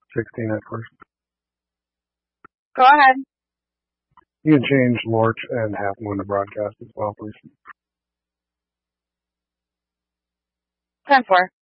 16 at first. Go ahead. You can change Lorch and Half Moon to broadcast as well, please. 10-4.